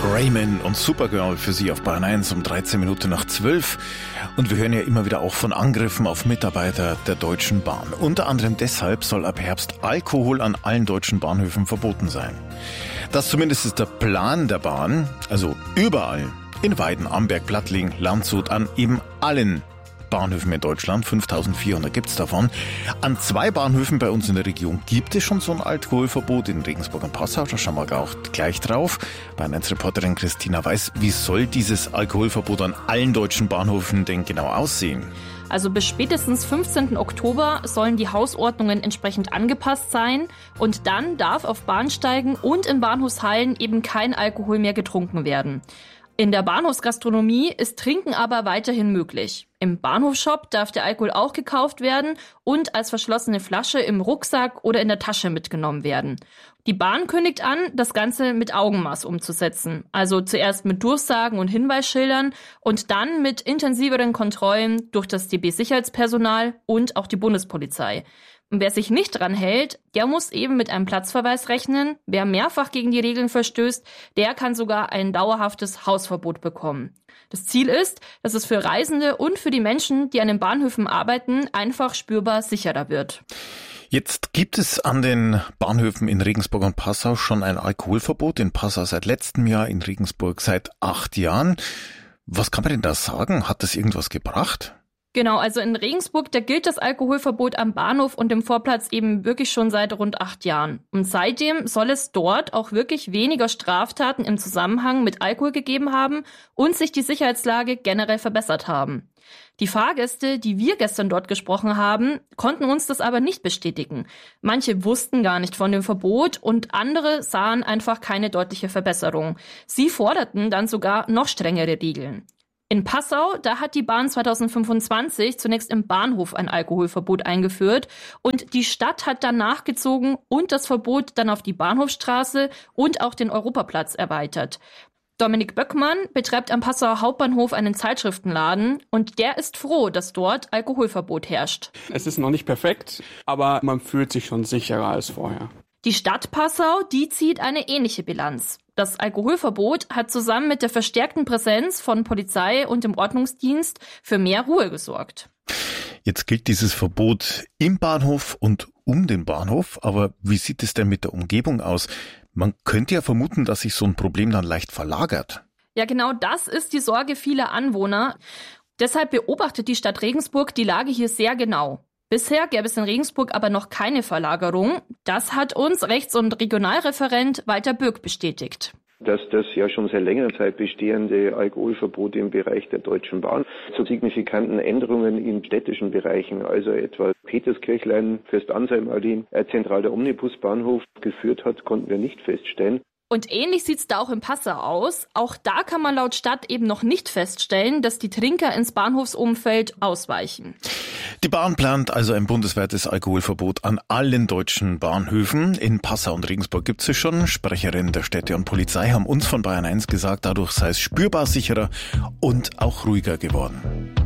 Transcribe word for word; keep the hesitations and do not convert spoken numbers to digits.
Raymond und Supergirl für Sie auf Bayern eins um dreizehn Minuten nach zwölf. Und wir hören ja immer wieder auch von Angriffen auf Mitarbeiter der Deutschen Bahn. Unter anderem deshalb soll ab Herbst Alkohol an allen deutschen Bahnhöfen verboten sein. Das zumindest ist der Plan der Bahn, also überall in Weiden, Amberg, Plattling, Landshut, an eben allen Bahnhöfen in Deutschland, fünftausendvierhundert gibt's davon. An zwei Bahnhöfen bei uns in der Region gibt es schon so ein Alkoholverbot, in Regensburg und Passau, da schauen wir auch gleich drauf. Bayern eins Reporterin Christina Weiß, wie soll dieses Alkoholverbot an allen deutschen Bahnhöfen denn genau aussehen? Also bis spätestens fünfzehnten Oktober sollen die Hausordnungen entsprechend angepasst sein und dann darf auf Bahnsteigen und in Bahnhofshallen eben kein Alkohol mehr getrunken werden. In der Bahnhofsgastronomie ist Trinken aber weiterhin möglich. Im Bahnhofsshop darf der Alkohol auch gekauft werden und als verschlossene Flasche im Rucksack oder in der Tasche mitgenommen werden. Die Bahn kündigt an, das Ganze mit Augenmaß umzusetzen. Also zuerst mit Durchsagen und Hinweisschildern und dann mit intensiveren Kontrollen durch das D B-Sicherheitspersonal und auch die Bundespolizei. Und wer sich nicht dran hält, der muss eben mit einem Platzverweis rechnen. Wer mehrfach gegen die Regeln verstößt, der kann sogar ein dauerhaftes Hausverbot bekommen. Das Ziel ist, dass es für Reisende und für die Menschen, die an den Bahnhöfen arbeiten, einfach spürbar sicherer wird. Jetzt gibt es an den Bahnhöfen in Regensburg und Passau schon ein Alkoholverbot. In Passau seit letztem Jahr, in Regensburg seit acht Jahren. Was kann man denn da sagen? Hat das irgendwas gebracht? Genau, also in Regensburg, da gilt das Alkoholverbot am Bahnhof und im Vorplatz eben wirklich schon seit rund acht Jahren. Und seitdem soll es dort auch wirklich weniger Straftaten im Zusammenhang mit Alkohol gegeben haben und sich die Sicherheitslage generell verbessert haben. Die Fahrgäste, die wir gestern dort gesprochen haben, konnten uns das aber nicht bestätigen. Manche wussten gar nicht von dem Verbot und andere sahen einfach keine deutliche Verbesserung. Sie forderten dann sogar noch strengere Regeln. In Passau, da hat die Bahn zweitausendfünfundzwanzig zunächst im Bahnhof ein Alkoholverbot eingeführt und die Stadt hat dann nachgezogen und das Verbot dann auf die Bahnhofstraße und auch den Europaplatz erweitert. Dominik Böckmann betreibt am Passauer Hauptbahnhof einen Zeitschriftenladen und der ist froh, dass dort Alkoholverbot herrscht. Es ist noch nicht perfekt, aber man fühlt sich schon sicherer als vorher. Die Stadt Passau, die zieht eine ähnliche Bilanz. Das Alkoholverbot hat zusammen mit der verstärkten Präsenz von Polizei und dem Ordnungsdienst für mehr Ruhe gesorgt. Jetzt gilt dieses Verbot im Bahnhof und um den Bahnhof, aber wie sieht es denn mit der Umgebung aus? Man könnte ja vermuten, dass sich so ein Problem dann leicht verlagert. Ja, genau das ist die Sorge vieler Anwohner. Deshalb beobachtet die Stadt Regensburg die Lage hier sehr genau. Bisher gäbe es in Regensburg aber noch keine Verlagerung. Das hat uns Rechts- und Regionalreferent Walter Böck bestätigt. Dass das ja schon seit längerer Zeit bestehende Alkoholverbot im Bereich der Deutschen Bahn zu signifikanten Änderungen in städtischen Bereichen, also etwa Peterskirchlein, Fürstansheim-Allee, zentral der Omnibusbahnhof geführt hat, konnten wir nicht feststellen. Und ähnlich sieht's da auch in Passau aus. Auch da kann man laut Stadt eben noch nicht feststellen, dass die Trinker ins Bahnhofsumfeld ausweichen. Die Bahn plant also ein bundesweites Alkoholverbot an allen deutschen Bahnhöfen. In Passau und Regensburg gibt es schon. Sprecherinnen der Städte und Polizei haben uns von Bayern eins gesagt, dadurch sei es spürbar sicherer und auch ruhiger geworden.